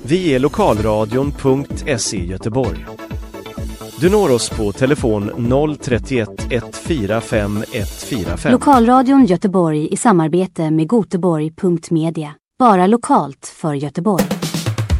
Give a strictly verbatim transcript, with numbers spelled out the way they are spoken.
Vi är lokalradion punkt se Göteborg. Du når oss på telefon noll trettioett ett fyra fem ett fyra fem. Lokalradion Göteborg i samarbete med Göteborg punkt media. Bara lokalt för Göteborg.